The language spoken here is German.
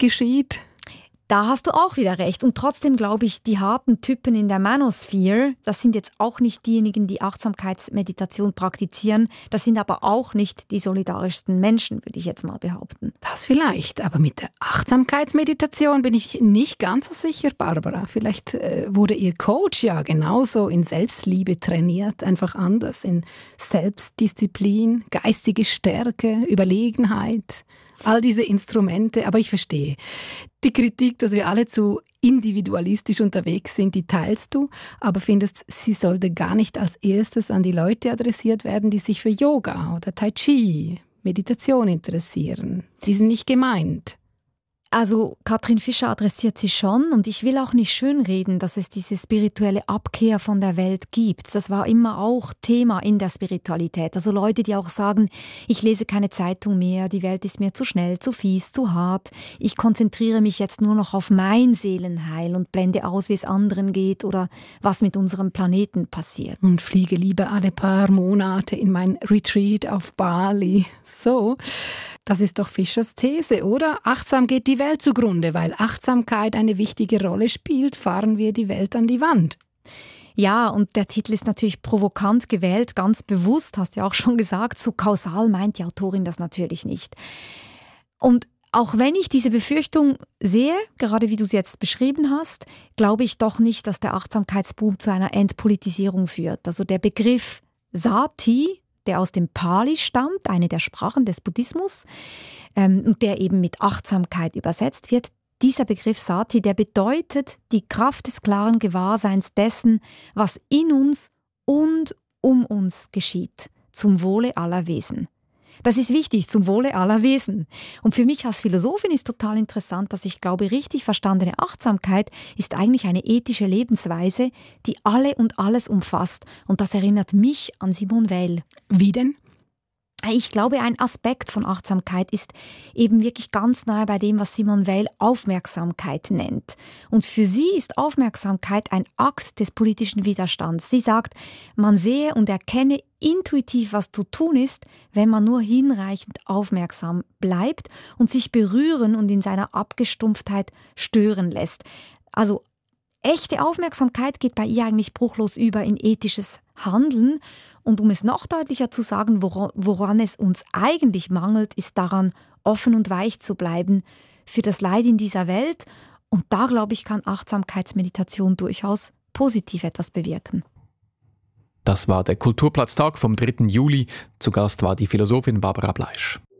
geschieht? Da hast du auch wieder recht. Und trotzdem glaube ich, die harten Typen in der Manosphere, das sind jetzt auch nicht diejenigen, die Achtsamkeitsmeditation praktizieren. Das sind aber auch nicht die solidarischsten Menschen, würde ich jetzt mal behaupten. Das vielleicht, aber mit der Achtsamkeitsmeditation bin ich nicht ganz so sicher, Barbara. Vielleicht wurde Ihr Coach ja genauso in Selbstliebe trainiert, einfach anders, in Selbstdisziplin, geistige Stärke, Überlegenheit. All diese Instrumente, aber ich verstehe. Die Kritik, dass wir alle zu individualistisch unterwegs sind, die teilst du, aber findest, sie sollte gar nicht als erstes an die Leute adressiert werden, die sich für Yoga oder Tai Chi, Meditation interessieren. Die sind nicht gemeint. Also Katrin Fischer adressiert sie schon und ich will auch nicht schönreden, dass es diese spirituelle Abkehr von der Welt gibt. Das war immer auch Thema in der Spiritualität. Also Leute, die auch sagen, ich lese keine Zeitung mehr, die Welt ist mir zu schnell, zu fies, zu hart. Ich konzentriere mich jetzt nur noch auf mein Seelenheil und blende aus, wie es anderen geht oder was mit unserem Planeten passiert. Und fliege lieber alle paar Monate in mein Retreat auf Bali. So. Das ist doch Fischers These, oder? Achtsam geht die Welt zugrunde. Weil Achtsamkeit eine wichtige Rolle spielt, fahren wir die Welt an die Wand. Ja, und der Titel ist natürlich provokant gewählt, ganz bewusst, hast du ja auch schon gesagt. So kausal meint die Autorin das natürlich nicht. Und auch wenn ich diese Befürchtung sehe, gerade wie du es jetzt beschrieben hast, glaube ich doch nicht, dass der Achtsamkeitsboom zu einer Entpolitisierung führt. Also der Begriff Sati, der aus dem Pali stammt, eine der Sprachen des Buddhismus, und der eben mit Achtsamkeit übersetzt wird. Dieser Begriff Sati, der bedeutet die Kraft des klaren Gewahrseins dessen, was in uns und um uns geschieht, zum Wohle aller Wesen. Das ist wichtig, zum Wohle aller Wesen. Und für mich als Philosophin ist total interessant, dass ich glaube, richtig verstandene Achtsamkeit ist eigentlich eine ethische Lebensweise, die alle und alles umfasst. Und das erinnert mich an Simone Weil. Wie denn? Ich glaube, ein Aspekt von Achtsamkeit ist eben wirklich ganz nahe bei dem, was Simone Weil Aufmerksamkeit nennt. Und für sie ist Aufmerksamkeit ein Akt des politischen Widerstands. Sie sagt, man sehe und erkenne intuitiv, was zu tun ist, wenn man nur hinreichend aufmerksam bleibt und sich berühren und in seiner Abgestumpftheit stören lässt. Also echte Aufmerksamkeit geht bei ihr eigentlich bruchlos über in ethisches Handeln. Und um es noch deutlicher zu sagen, woran es uns eigentlich mangelt, ist daran, offen und weich zu bleiben für das Leid in dieser Welt. Und da, glaube ich, kann Achtsamkeitsmeditation durchaus positiv etwas bewirken. Das war der Kulturplatztag vom 3. Juli. Zu Gast war die Philosophin Barbara Bleisch.